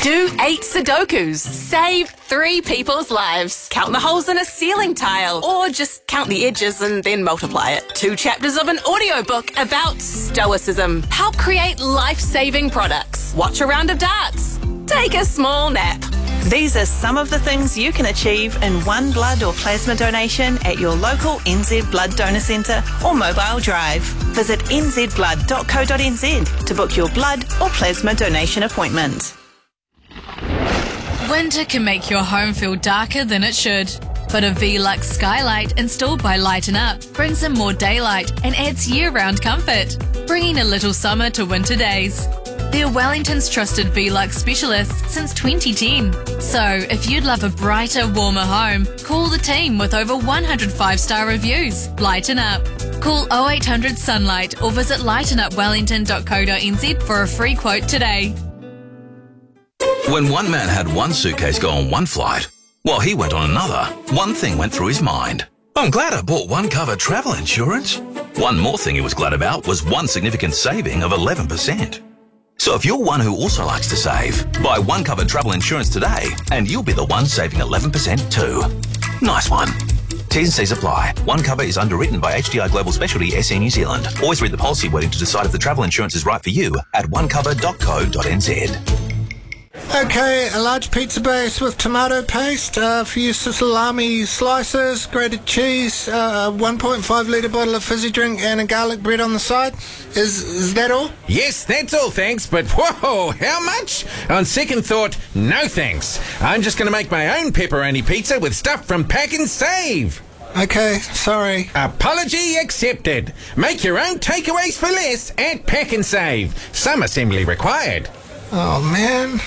Do 8 Sudokus. Save 3 people's lives. Count the holes in a ceiling tile. Or just count the edges and then multiply it. 2 chapters of an audiobook about stoicism. Help create life-saving products. Watch a round of darts. Take a small nap. These are some of the things you can achieve in one blood or plasma donation at your local NZ Blood Donor Centre or mobile drive. Visit nzblood.co.nz to book your blood or plasma donation appointment. Winter can make your home feel darker than it should. But a Velux skylight installed by Lighten Up brings in more daylight and adds year-round comfort, bringing a little summer to winter days. They're Wellington's trusted Velux specialists since 2010. So, if you'd love a brighter, warmer home, call the team with over 100 5-star reviews. Lighten Up. Call 0800 Sunlight or visit lightenupwellington.co.nz for a free quote today. When one man had one suitcase go on one flight, while he went on another, one thing went through his mind. I'm glad I bought One Cover travel insurance. One more thing he was glad about was one significant saving of 11%. So if you're one who also likes to save, buy One Cover travel insurance today and you'll be the one saving 11% too. Nice one. T's and C's apply. One Cover is underwritten by HDI Global Specialty SE New Zealand. Always read the policy wording to decide if the travel insurance is right for you at onecover.co.nz. Okay, a large pizza base with tomato paste, a few salami slices, grated cheese, 1.5 litre bottle of fizzy drink and a garlic bread on the side. Is that all? Yes, that's all, thanks, but whoa, how much? On second thought, no thanks. I'm just going to make my own pepperoni pizza with stuff from Pack and Save. Okay, sorry. Apology accepted. Make your own takeaways for less at Pack and Save. Some assembly required. Oh, man.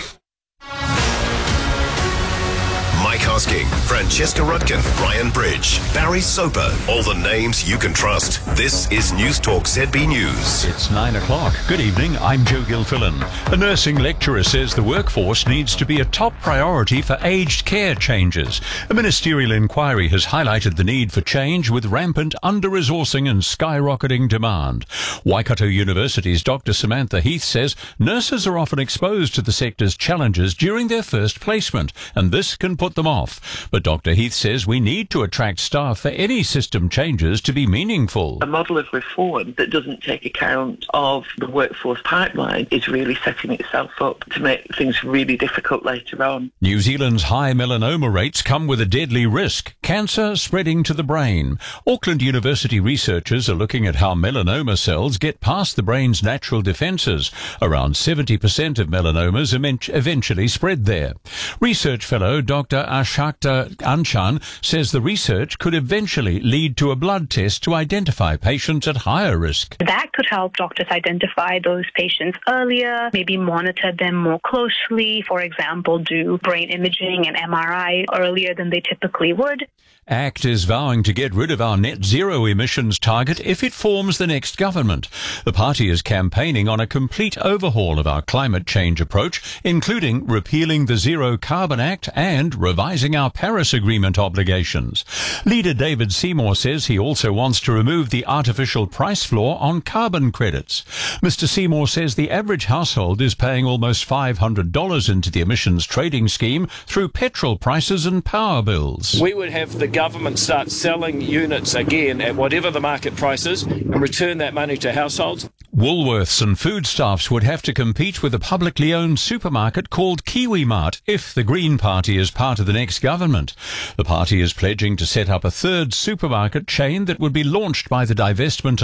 Mike Hosking, Francesca Rudkin, Ryan Bridge, Barry Soper, all the names you can trust. This is News Talk ZB News. It's 9 o'clock. Good evening, I'm Joe Gilfillan. A nursing lecturer says the workforce needs to be a top priority for aged care changes. A ministerial inquiry has highlighted the need for change with rampant under-resourcing and skyrocketing demand. Waikato University's Dr. Samantha Heath says nurses are often exposed to the sector's challenges during their first placement, and this can put them off. But Dr. Heath says we need to attract staff for any system changes to be meaningful. A model of reform that doesn't take account of the workforce pipeline is really setting itself up to make things really difficult later on. New Zealand's high melanoma rates come with a deadly risk: cancer spreading to the brain. Auckland University researchers are looking at how melanoma cells get past the brain's natural defences. Around 70% of melanomas eventually spread there. Research fellow Dr. Ashakta Anchan says the research could eventually lead to a blood test to identify patients at higher risk. That could help doctors identify those patients earlier, maybe monitor them more closely, for example, do brain imaging and MRI earlier than they typically would. ACT is vowing to get rid of our net zero emissions target if it forms the next government. The party is campaigning on a complete overhaul of our climate change approach, including repealing the Zero Carbon Act and revising our Paris Agreement obligations. Leader David Seymour says he also wants to remove the artificial price floor on carbon credits. Mr. Seymour says the average household is paying almost $500 into the emissions trading scheme through petrol prices and power bills. We would have the government start selling units again at whatever the market price is and return that money to households. Woolworths and Foodstuffs would have to compete with a publicly owned supermarket called KiwiMart if the Green Party is part of the next government. The party is pledging to set up a third supermarket chain that would be launched by the divestment